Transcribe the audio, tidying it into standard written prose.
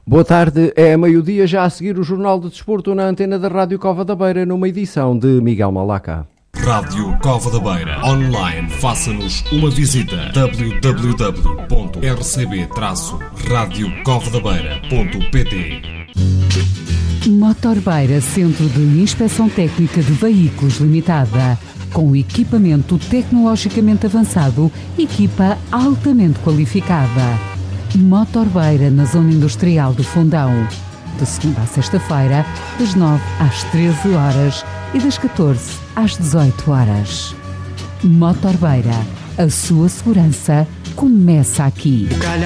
Boa tarde, é meio-dia, já a seguir o Jornal de Desporto na antena da Rádio Cova da Beira, numa edição de Miguel Malaca. Rádio Cova da Beira. Online, faça-nos uma visita. www.rcb-radiocovadabeira.pt. Motor Beira, Centro de Inspeção Técnica de Veículos Limitada. Com equipamento tecnologicamente avançado, equipa altamente qualificada. Motor Beira, na Zona Industrial do Fundão. De segunda a sexta-feira, das 9 às 13 horas e das 14 às 18 horas. Motor Beira, a sua segurança começa aqui.